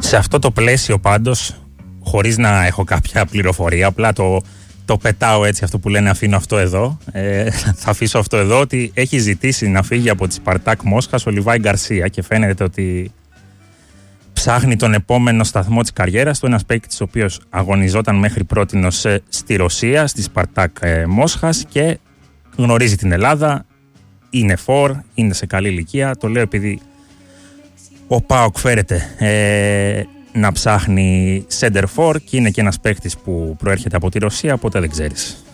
Σε αυτό το πλαίσιο πάντως, χωρίς να έχω κάποια πληροφορία, απλά το πετάω έτσι, αυτό που λένε αφήνω αυτό εδώ, θα αφήσω αυτό εδώ, ότι έχει ζητήσει να φύγει από τη Σπαρτάκ Μόσχας ο Λιβάη Γκαρσία και φαίνεται ότι ψάχνει τον επόμενο σταθμό της καριέρας του, ένας παίκτης ο οποίος αγωνιζόταν μέχρι πρότινος στη Ρωσία, στη Σπαρτάκ Μόσχας και γνωρίζει την Ελλάδα, είναι φορ, είναι σε καλή ηλικία. Το λέω επειδή ο ΠΑΟΚ φέρεται να ψάχνει center for και είναι και ένας παίκτης που προέρχεται από τη Ρωσία, οπότε δεν ξέρεις.